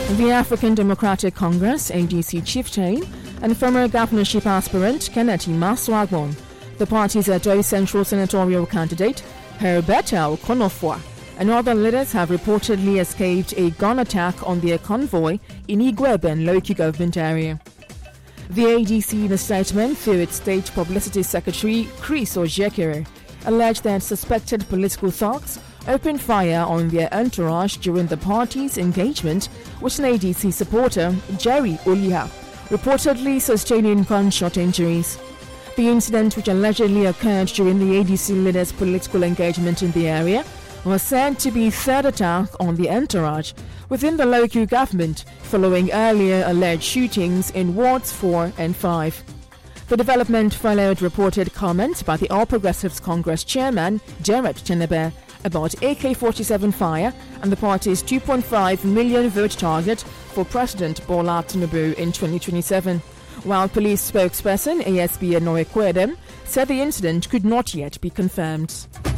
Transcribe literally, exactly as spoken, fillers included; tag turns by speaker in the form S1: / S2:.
S1: The African Democratic Congress, A D C chieftain, and former governorship aspirant Kenneth Maswagbon, the party's Edo Central senatorial candidate Herbert Okonofwa, and other leaders have reportedly escaped a gun attack on their convoy in Igweben local government area. The A D C, in a statement through its state publicity secretary Chris Ojekere, alleged that suspected political thugs opened fire on their entourage during the party's engagement with an A D C supporter, Jerry Oliha, reportedly sustaining gunshot injuries. The incident, which allegedly occurred during the A D C leader's political engagement in the area, was said to be third attack on the entourage within the local government following earlier alleged shootings in wards four and five. The development followed reported comments by the All Progressives Congress chairman, Jared Chenebe, about A K forty-seven fire and the party's two point five million vote target for President Bola Tinubu in twenty twenty-seven, while police spokesperson A S B Enoekwedem said the incident could not yet be confirmed.